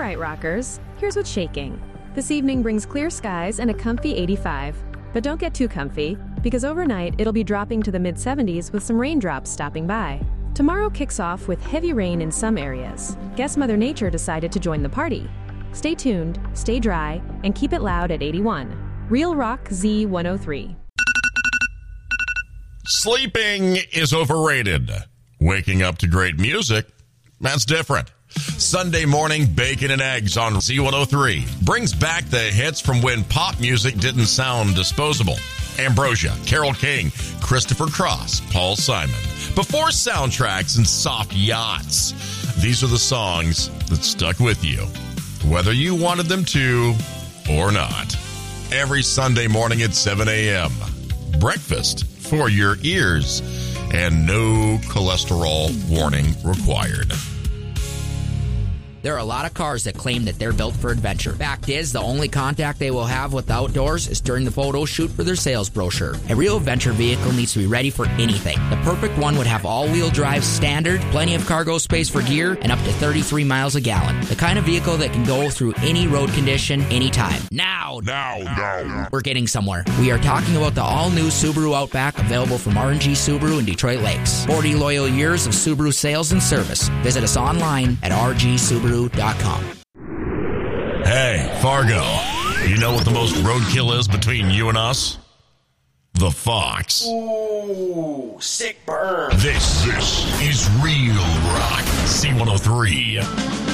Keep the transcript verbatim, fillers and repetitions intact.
right, rockers, here's what's shaking. This evening brings clear skies and a comfy eighty-five. But don't get too comfy, because overnight it'll be dropping to the mid seventies with some raindrops stopping by. Tomorrow kicks off with heavy rain in some areas. Guess Mother Nature decided to join the party. Stay tuned, stay dry, and keep it loud at eighty-one. Real Rock Z one oh three. Sleeping is overrated. Waking up to great music, that's different. Sunday morning bacon and eggs on Z one oh three brings back the hits from when pop music didn't sound disposable. Ambrosia, Carole King, Christopher Cross, Paul Simon. Before soundtracks and soft yachts, these are the songs that stuck with you, whether you wanted them to or not. Every Sunday morning at seven a.m. Breakfast for your ears, and no cholesterol warning required. There are a lot of cars that claim that they're built for adventure. Fact is, the only contact they will have with the outdoors is during the photo shoot for their sales brochure. A real adventure vehicle needs to be ready for anything. The perfect one would have all-wheel drive standard, plenty of cargo space for gear, and up to thirty-three miles a gallon. The kind of vehicle that can go through any road condition, anytime. Now, Now, now. we're getting somewhere. We are talking about the all-new Subaru Outback, available from R and G Subaru in Detroit Lakes. forty loyal years of Subaru sales and service. Visit us online at r g subaru dot com. Hey, Fargo, you know what the most roadkill is between you and us? The Fox. Ooh, sick burn. This, this is Real Rock Z one oh three.